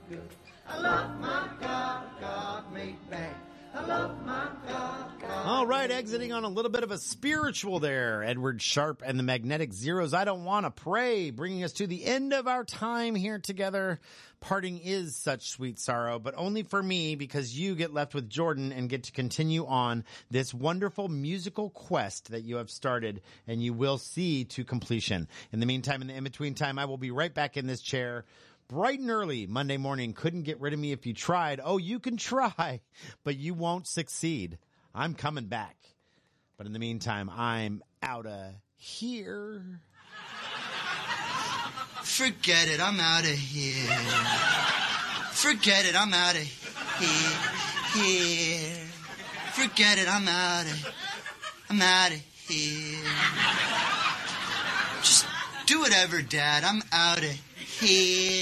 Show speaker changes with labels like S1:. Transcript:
S1: good. I love my God, God made bad. I love my God, God.
S2: All right, exiting on a little bit of a spiritual there. Edward Sharpe and the Magnetic Zeros. I Don't Want to Pray, bringing us to the end of our time here together. Parting is such sweet sorrow, but only for me, because you get left with Jordan and get to continue on this wonderful musical quest that you have started and you will see to completion. In the meantime, in the in-between time, I will be right back in this chair bright and early Monday morning. Couldn't get rid of me if you tried. Oh, you can try, but you won't succeed. I'm coming back. But in the meantime, I'm out of here.
S3: Forget it, I'm out of here. Forget it, I'm out of here. Forget it, I'm out of here. Just do whatever, Dad. I'm out of here.